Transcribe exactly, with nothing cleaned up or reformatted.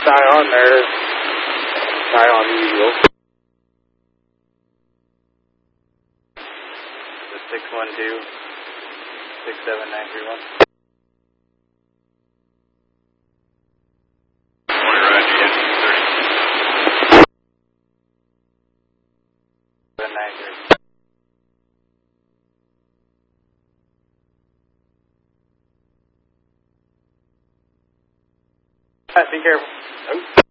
Tie on there. Tie on usual. The six one two, six seven nine three one. Be careful. Oh.